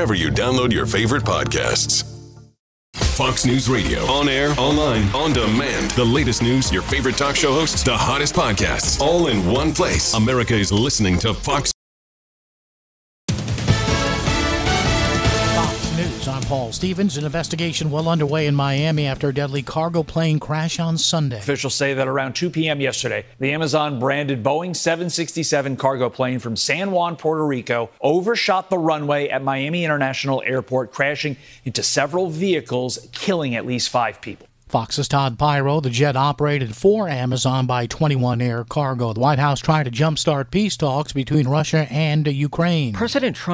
wherever you download your favorite podcasts. Fox News Radio. On air, online, on demand. The latest news, your favorite talk show hosts, the hottest podcasts, all in one place. America is listening to Fox News. I'm Paul Stevens. An investigation well underway in Miami after a deadly cargo plane crash on Sunday. Officials say that around 2 p.m. yesterday, the Amazon-branded Boeing 767 cargo plane from San Juan, Puerto Rico, overshot the runway at Miami International Airport, crashing into several vehicles, killing at least 5 people. Fox's Todd Pyro. The jet operated for Amazon by 21 Air Cargo. The White House tried to jumpstart peace talks between Russia and Ukraine. President Trump